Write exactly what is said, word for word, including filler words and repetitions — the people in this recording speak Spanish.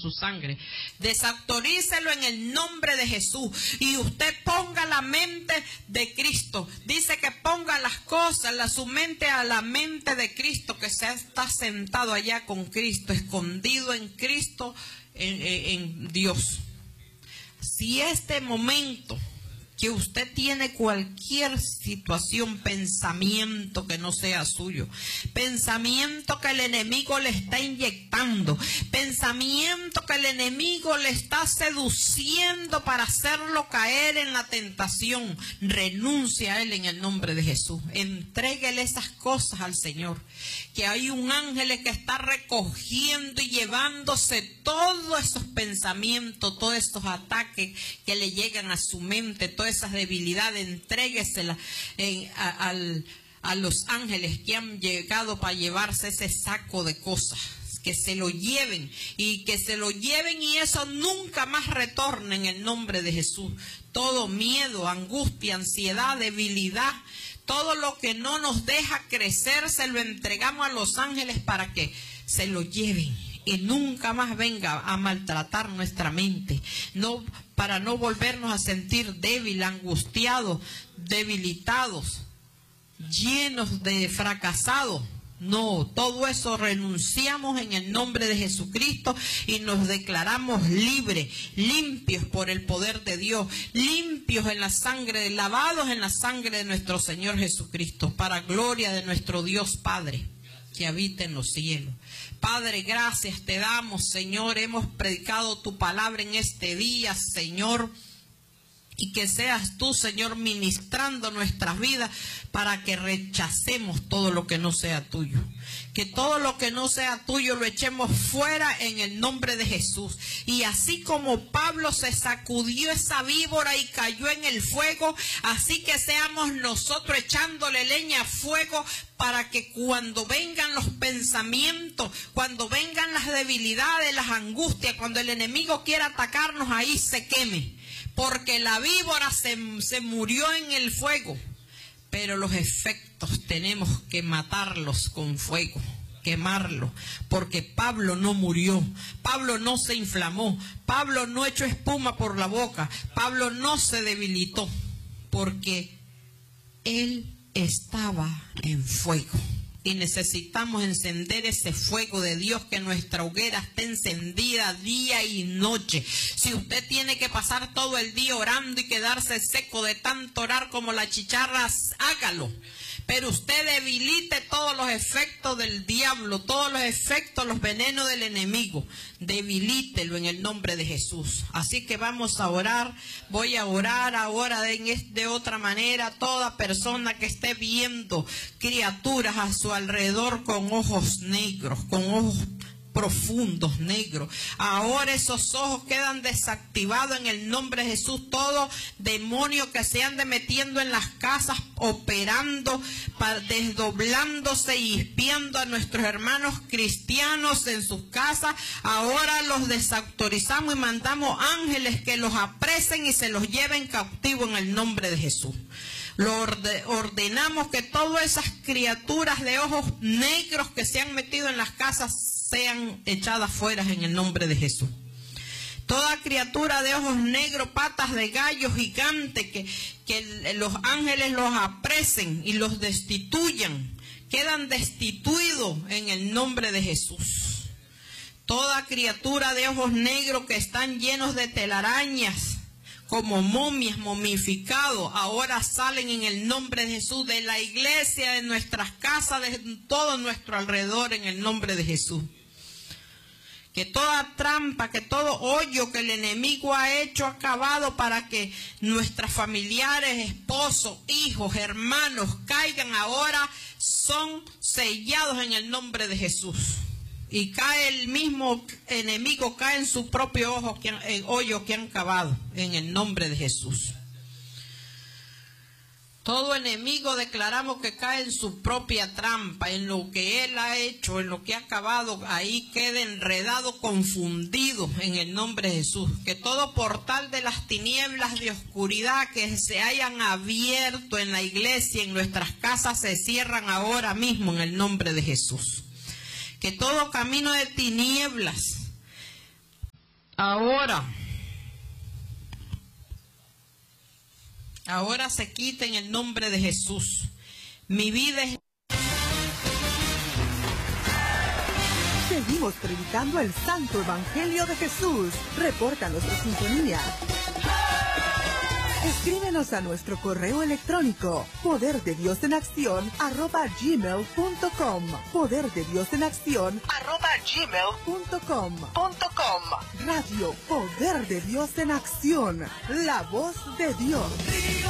su sangre. Desautorícelo en el nombre de Jesús. Y usted ponga la mente de Cristo. Dice que ponga las cosas, la, su mente a la mente de Cristo, que se está sentado allá con Cristo, escondido en Cristo, en, en, en Dios. Si este momento que usted tiene cualquier situación, pensamiento que no sea suyo, pensamiento que el enemigo le está inyectando, pensamiento que el enemigo le está seduciendo para hacerlo caer en la tentación, renuncia a él en el nombre de Jesús. Entréguele esas cosas al Señor, que hay un ángel que está recogiendo y llevándose todos esos pensamientos, todos esos ataques que le llegan a su mente, todas esas debilidades. Entrégueselas en, a, a, a los ángeles que han llegado para llevarse ese saco de cosas, que se lo lleven y que se lo lleven y eso nunca más retorne en el nombre de Jesús. Todo miedo, angustia, ansiedad, debilidad, todo lo que no nos deja crecer, se lo entregamos a los ángeles para que se lo lleven y nunca más venga a maltratar nuestra mente, no, para no volvernos a sentir débil, angustiados, debilitados, llenos de fracasados. No, todo eso renunciamos en el nombre de Jesucristo y nos declaramos libres, limpios por el poder de Dios, limpios en la sangre, lavados en la sangre de nuestro Señor Jesucristo, para gloria de nuestro Dios Padre, que habita en los cielos. Padre, gracias te damos, Señor, hemos predicado tu palabra en este día, Señor. Y que seas tú, Señor, ministrando nuestras vidas para que rechacemos todo lo que no sea tuyo. Que todo lo que no sea tuyo lo echemos fuera en el nombre de Jesús. Y así como Pablo se sacudió esa víbora y cayó en el fuego, así que seamos nosotros echándole leña a fuego para que cuando vengan los pensamientos, cuando vengan las debilidades, las angustias, cuando el enemigo quiera atacarnos, ahí se queme. Porque la víbora se, se murió en el fuego, pero los efectos tenemos que matarlos con fuego, quemarlos, porque Pablo no murió, Pablo no se inflamó, Pablo no echó espuma por la boca, Pablo no se debilitó, porque él estaba en fuego. Y necesitamos encender ese fuego de Dios, que nuestra hoguera esté encendida día y noche. Si usted tiene que pasar todo el día orando y quedarse seco de tanto orar como la chicharra, hágalo. Pero usted debilite todos los efectos del diablo, todos los efectos, los venenos del enemigo. Debilítelo en el nombre de Jesús. Así que vamos a orar. Voy a orar ahora de, de otra manera. Toda persona que esté viendo criaturas a su alrededor con ojos negros, con ojos profundos, negros. Ahora esos ojos quedan desactivados en el nombre de Jesús. Todo demonio que se ande metiendo en las casas, operando, desdoblándose y espiando a nuestros hermanos cristianos en sus casas, ahora los desautorizamos y mandamos ángeles que los apresen y se los lleven cautivos en el nombre de Jesús. Lo orde, ordenamos que todas esas criaturas de ojos negros que se han metido en las casas sean echadas fuera en el nombre de Jesús. Toda criatura de ojos negros, patas de gallo gigante, que, que los ángeles los apresen y los destituyan, quedan destituidos en el nombre de Jesús. Toda criatura de ojos negros que están llenos de telarañas, como momias, momificados, ahora salen en el nombre de Jesús, de la iglesia, de nuestras casas, de todo nuestro alrededor, en el nombre de Jesús. Que toda trampa, que todo hoyo que el enemigo ha hecho, ha acabado para que nuestros familiares, esposos, hijos, hermanos caigan ahora, son sellados en el nombre de Jesús. Y cae el mismo enemigo, cae en su propio ojo, que, el hoyo que han cavado, en el nombre de Jesús. Todo enemigo declaramos que cae en su propia trampa, en lo que él ha hecho, en lo que ha cavado, ahí quede enredado, confundido en el nombre de Jesús. Que todo portal de las tinieblas de oscuridad que se hayan abierto en la iglesia, en nuestras casas, se cierran ahora mismo en el nombre de Jesús. Que todo camino de tinieblas Ahora, ahora se quita en el nombre de Jesús. Mi vida es... Seguimos predicando el santo evangelio de Jesús. Reporta nuestra sintonía. Escríbenos a nuestro correo electrónico poder de Dios en acción arroba gmail punto com poder de Dios en acción arroba gmail punto com Radio Poder de Dios en Acción, la voz de Dios.